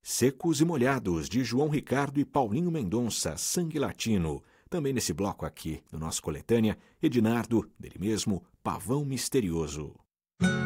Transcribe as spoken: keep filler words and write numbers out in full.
Secos e Molhados, de João Ricardo e Paulinho Mendonça, Sangue Latino. Também nesse bloco aqui do nosso Coletânea, Ednardo, dele mesmo, Pavão Misterioso.